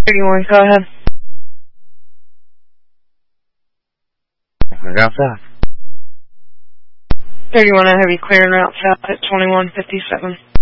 31, go ahead. I got that. 31, I have you clearing route south at 2157.